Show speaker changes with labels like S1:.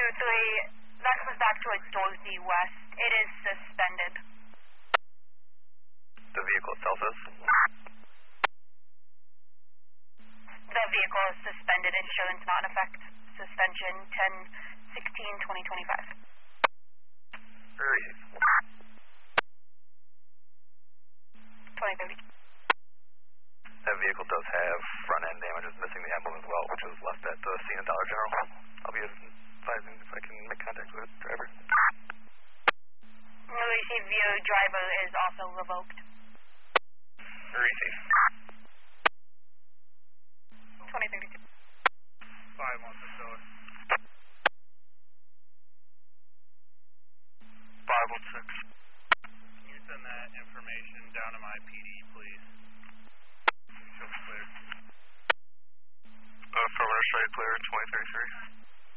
S1: that comes back towards Dorsey West. It is suspended.
S2: The vehicle itself is?
S1: The vehicle is suspended. Insurance not in effect. Suspension 10/16/2025.
S2: Very easy.
S1: 2030.
S2: That vehicle does have front end damages, missing the emblem as well, which was left at the scene of Dollar General. I'll be advising if I can make contact with the driver.
S1: Received view driver is also revoked.
S2: Receive.
S1: 2032.
S3: 5-1 facility.
S2: 516.
S3: Can you send that information down to my PD, please? Show me clear.
S2: Affirmative, straight clear, 2033.